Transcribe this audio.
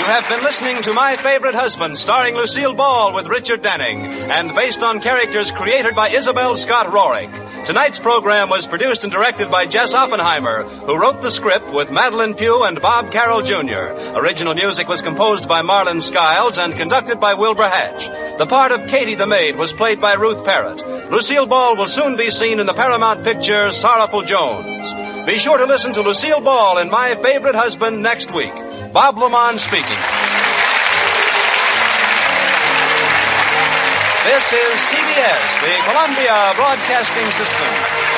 have been listening to My Favorite Husband, starring Lucille Ball with Richard Denning, and based on characters created by Isabel Scott Rorick. Tonight's program was produced and directed by Jess Oppenheimer, who wrote the script with Madeline Pugh and Bob Carroll Jr. Original music was composed by Marlon Skiles and conducted by Wilbur Hatch. The part of Katie the Maid was played by Ruth Parrott. Lucille Ball will soon be seen in the Paramount picture Sorrowful Jones. Be sure to listen to Lucille Ball in My Favorite Husband next week. Bob Lamont speaking. This is CBS, the Columbia Broadcasting System.